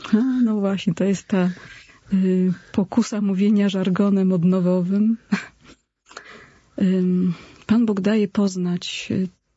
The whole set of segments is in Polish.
No właśnie, to jest ta pokusa mówienia żargonem odnowowym. Pan Bóg daje poznać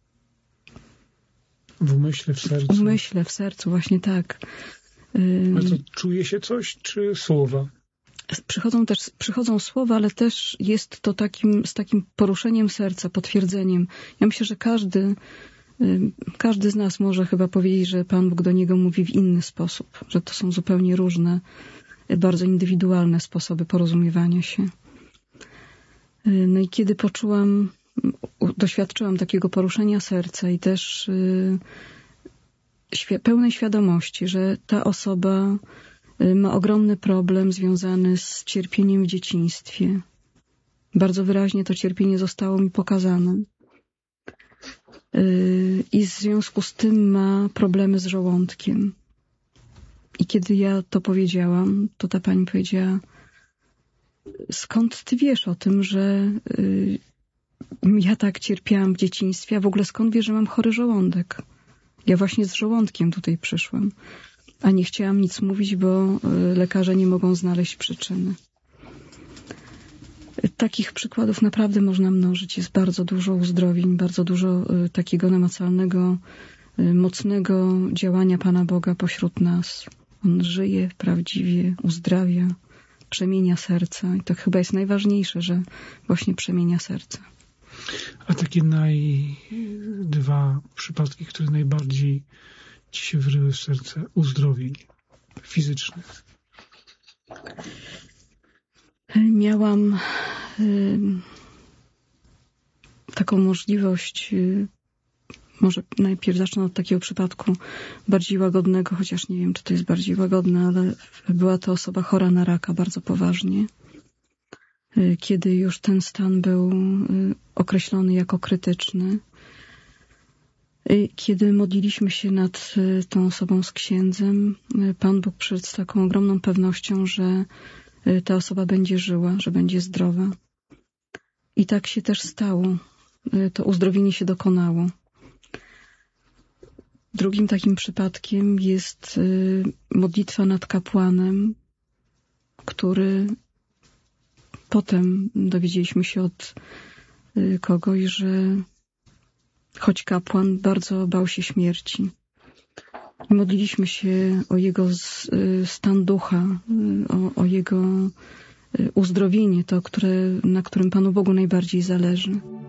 w umyśle, w sercu. W umyśle, w sercu, właśnie tak. Ale to czuje się coś, czy słowa? Przychodzą słowa, ale też jest to z takim poruszeniem serca, potwierdzeniem. Ja myślę, że każdy z nas może chyba powiedzieć, że Pan Bóg do niego mówi w inny sposób, że to są zupełnie różne, bardzo indywidualne sposoby porozumiewania się. No i kiedy doświadczyłam takiego poruszenia serca i też pełnej świadomości, że ta osoba ma ogromny problem związany z cierpieniem w dzieciństwie. Bardzo wyraźnie to cierpienie zostało mi pokazane. I w związku z tym ma problemy z żołądkiem. I kiedy ja to powiedziałam, to ta pani powiedziała: skąd ty wiesz o tym, że ja tak cierpiałam w dzieciństwie, a w ogóle skąd wiesz, że mam chory żołądek? Ja właśnie z żołądkiem tutaj przyszłam, a nie chciałam nic mówić, bo lekarze nie mogą znaleźć przyczyny. Takich przykładów naprawdę można mnożyć. Jest bardzo dużo uzdrowień, bardzo dużo takiego namacalnego, mocnego działania Pana Boga pośród nas. On żyje prawdziwie, uzdrawia, przemienia serca. I to chyba jest najważniejsze, że właśnie przemienia serce. A takie dwa przypadki, które najbardziej ci się wryły w serce uzdrowień fizycznych? Miałam taką możliwość, może najpierw zacznę od takiego przypadku bardziej łagodnego, chociaż nie wiem, czy to jest bardziej łagodne, ale była to osoba chora na raka bardzo poważnie. Kiedy już ten stan był określony jako krytyczny, kiedy modliliśmy się nad tą osobą z księdzem, Pan Bóg przyszedł z taką ogromną pewnością, że ta osoba będzie żyła, że będzie zdrowa. I tak się też stało. To uzdrowienie się dokonało. Drugim takim przypadkiem jest modlitwa nad kapłanem, który potem dowiedzieliśmy się od kogoś, że choć kapłan bardzo bał się śmierci. Modliliśmy się o jego stan ducha, o jego uzdrowienie, to, na którym Panu Bogu najbardziej zależy.